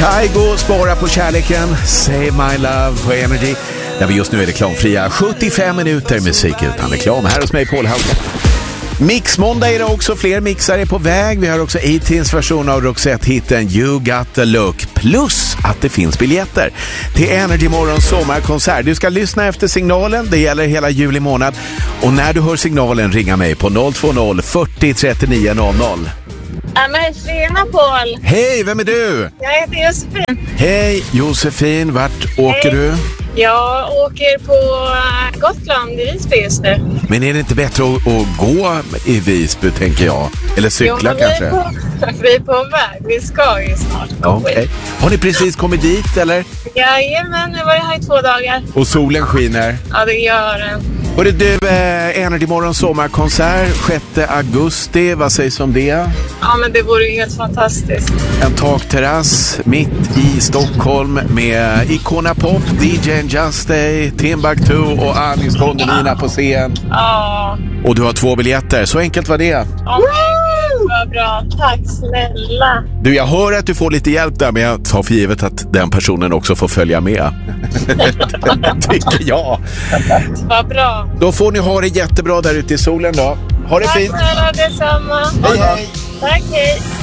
Kygo, spara på kärleken, Save My Love på Energy. Där vi just nu är reklamfria 75 minuter musik utan reklam. Här hos mig Paul Hauke. Mixmåndag är det också, fler mixar är på väg. Vi har också 18s version av Roxette-hitten You Got The Look. Plus att det finns biljetter till Energy Morgons sommarkonsert. Du ska lyssna efter signalen, det gäller hela juli månad. Och när du hör signalen, ringa mig på 020 40 39 00. Ja, men tjena Paul. Hej, vem är du? Jag heter Josefin. Hej Josefin, vart åker du? Jag åker på Gotland i Visby just nu. Men är det inte bättre att gå i Visby, tänker jag? Eller cykla kanske? Vi är på väg, vi ska ju snart. Okay. Har ni precis kommit dit eller? Jajamän, nu var jag här i 2 dagar. Och solen skiner? Ja, det gör den. Hörru du, Energy Morgons sommarkonsert 6 augusti, vad sägs om det? Ja, men det vore ju helt fantastiskt. En takterrass mitt i Stockholm med Icona Pop, DJ Just Day, Timbuktu och Anis Don Demina på scen. Ja. Och du har 2 biljetter, så enkelt var det. Vad bra, tack snälla. Du, jag hör att du får lite hjälp där, men jag tar för givet att den personen också får följa med. Tycker jag. Vad bra. Då får ni ha det jättebra där ute i solen då. Ha det fint. Tack snälla, detsamma. Hej hej. Tack, hej.